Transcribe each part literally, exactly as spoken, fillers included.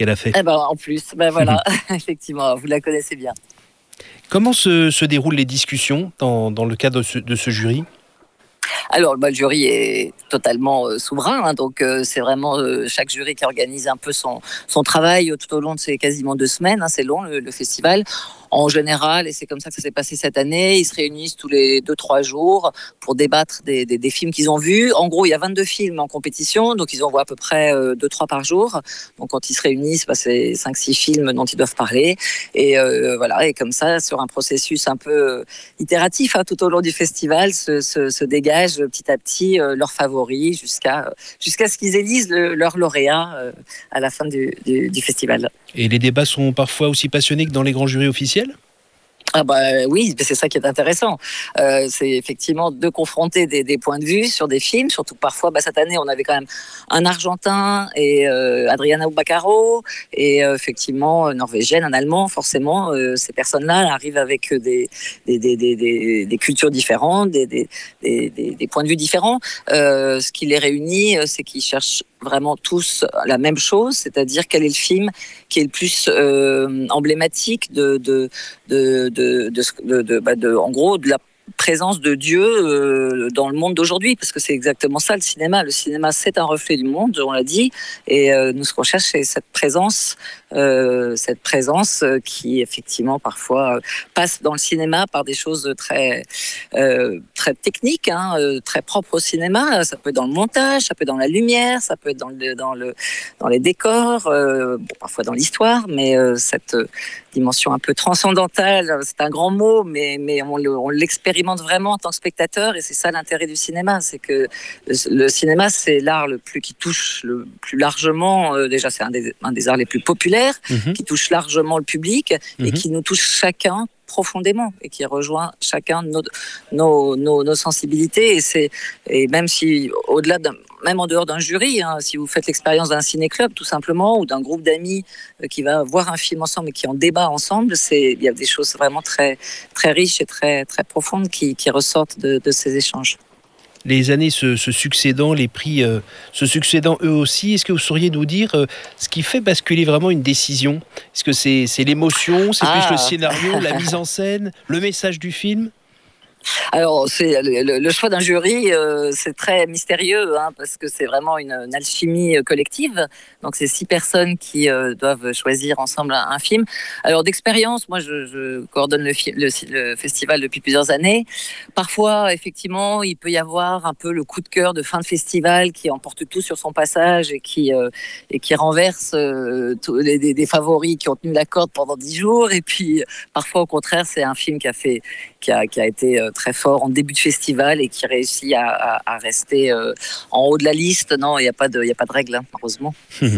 qu'elle a fait. Eh ben, en plus, ben voilà, effectivement, vous la connaissez bien. Comment se, se déroulent les discussions dans, dans le cadre de ce, de ce jury ? Alors, bah, le jury est totalement euh, souverain, hein, donc euh, c'est vraiment euh, chaque jury qui organise un peu son, son travail tout au long de ces quasiment deux semaines. Hein, c'est long le, le festival. En général, et c'est comme ça que ça s'est passé cette année, ils se réunissent tous les deux trois jours pour débattre des, des, des films qu'ils ont vus. En gros, il y a vingt-deux films en compétition, donc ils en voient à peu près euh, deux trois par jour. Donc quand ils se réunissent, bah, c'est cinq six films dont ils doivent parler. Et euh, voilà, et comme ça, sur un processus un peu itératif, hein, tout au long du festival, se, se, se dégagent petit à petit euh, leurs favoris jusqu'à jusqu'à ce qu'ils élisent le, leur lauréat euh, à la fin du, du, du festival. Et les débats sont parfois aussi passionnés que dans les grands jurys officiels ? Ah bah oui, c'est ça qui est intéressant. Euh, c'est effectivement de confronter des, des points de vue sur des films, surtout que parfois, bah, cette année, on avait quand même un Argentin et euh, Adriana Baccaro, et euh, effectivement, Norvégienne, un Allemand, forcément, euh, ces personnes-là arrivent avec des, des, des, des, des, des cultures différentes, des, des, des, des points de vue différents. Euh, ce qui les réunit, c'est qu'ils cherchent vraiment tous la même chose, c'est-à-dire quel est le film qui est le plus euh, emblématique de, de, de, de, de, de, de, bah de, en gros, de la présence de Dieu euh, dans le monde d'aujourd'hui, parce que c'est exactement ça le cinéma. Le cinéma, c'est un reflet du monde, on l'a dit, et euh, nous, ce qu'on cherche, c'est cette présence, euh, cette présence euh, qui, effectivement, parfois euh, passe dans le cinéma par des choses très, euh, très techniques, hein, euh, très propres au cinéma. Ça peut être dans le montage, ça peut être dans la lumière, ça peut être dans, le, dans, le, dans les décors, euh, bon, parfois dans l'histoire, mais euh, cette dimension un peu transcendantale, c'est un grand mot, mais, mais on, on l'expérimente vraiment en tant que spectateur, et c'est ça l'intérêt du cinéma, c'est que le, le cinéma, c'est l'art le plus qui touche le plus largement, euh, déjà c'est un des, un des arts les plus populaires, mmh. qui touche largement le public, mmh. et qui nous touche chacun profondément, et qui rejoint chacun nos, nos, nos, nos sensibilités, et, c'est, et même si au-delà d'un, même en dehors d'un jury, hein, si vous faites l'expérience d'un ciné-club tout simplement, ou d'un groupe d'amis euh, qui va voir un film ensemble et qui en débat ensemble, c'est, il y a des choses vraiment très, très riches et très, très profondes qui, qui ressortent de, de ces échanges. Les années se, se succédant, les prix euh, se succédant eux aussi, est-ce que vous sauriez nous dire euh, ce qui fait basculer vraiment une décision ? Est-ce que c'est, c'est l'émotion, c'est ah. plus le scénario, la mise en scène, le message du film ? Alors, c'est le, le choix d'un jury, euh, c'est très mystérieux, hein, parce que c'est vraiment une, une alchimie collective. Donc, c'est six personnes qui euh, doivent choisir ensemble un, un film. Alors, d'expérience, moi, je, je coordonne le, le, le festival depuis plusieurs années. Parfois, effectivement, il peut y avoir un peu le coup de cœur de fin de festival qui emporte tout sur son passage et qui, euh, et qui renverse euh, tous les, des, des favoris qui ont tenu la corde pendant dix jours. Et puis, parfois, au contraire, c'est un film qui a fait, qui a, qui a été euh, très fort en début de festival et qui réussit à, à, à rester euh, en haut de la liste. Non, il n'y a pas de, il n'y a pas de règle, hein, heureusement.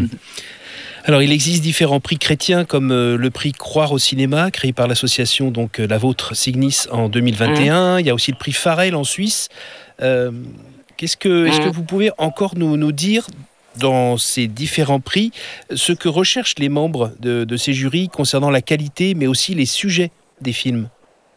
Alors, il existe différents prix chrétiens comme euh, le prix Croire au cinéma, créé par l'association donc euh, la vôtre Signis en deux mille vingt et un. Mmh. Il y a aussi le prix Farel en Suisse. Euh, qu'est-ce que, mmh. Est-ce que vous pouvez encore nous, nous dire dans ces différents prix ce que recherchent les membres de, de ces jurys concernant la qualité, mais aussi les sujets des films ?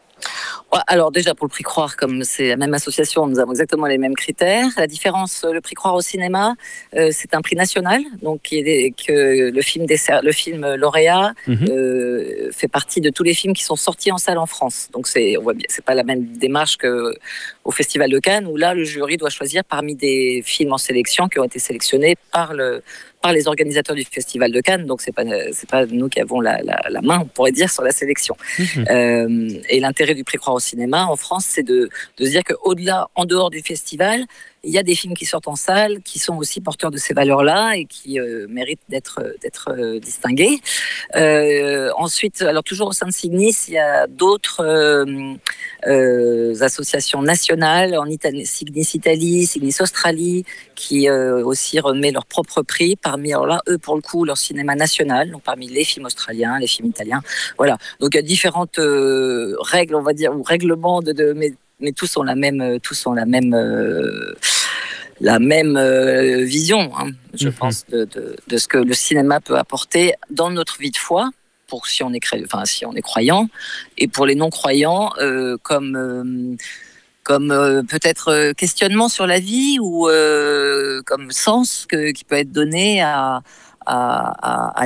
Alors déjà, pour le prix Croire, comme c'est la même association, nous avons exactement les mêmes critères. La différence, le prix Croire au cinéma, euh, c'est un prix national, donc qui est, que le film, dessert, le film lauréat mm-hmm. euh, fait partie de tous les films qui sont sortis en salle en France. Donc c'est, on voit bien, c'est pas la même démarche qu'au Festival de Cannes, où là, le jury doit choisir parmi des films en sélection qui ont été sélectionnés par le par les organisateurs du Festival de Cannes, donc c'est pas c'est pas nous qui avons la, la, la main, on pourrait dire, sur la sélection. Mmh. Euh, et l'intérêt du prix Croire au cinéma en France, c'est de, de se dire qu'au-delà, en dehors du festival, il y a des films qui sortent en salle, qui sont aussi porteurs de ces valeurs-là et qui euh, méritent d'être, d'être euh, distingués. Euh, ensuite, alors toujours au sein de Signis, il y a d'autres euh, euh, associations nationales, en Italie, Signis Italie, Signis Australie, qui euh, aussi remet leur propre prix parmi, alors là, eux, pour le coup, leur cinéma national, donc parmi les films australiens, les films italiens. Voilà. Donc il y a différentes euh, règles, on va dire, ou règlements de, de mais, mais tous ont la même, tous ont la même, euh, la même euh, vision, hein, je mmh. pense, de, de, de ce que le cinéma peut apporter dans notre vie de foi, pour si on est, enfin, si on est croyant, et pour les non-croyants, euh, comme, euh, comme euh, peut-être euh, questionnement sur la vie ou euh, comme sens que, qui peut être donné à, à, à, à